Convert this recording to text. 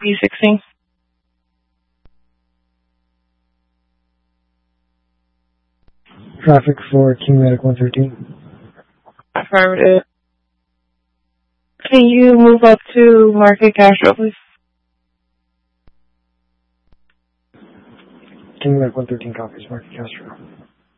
B16. Traffic for King Medic 113. Affirmative. Can you move up to Market Castro, please? King Medic 113 copies, Market Castro.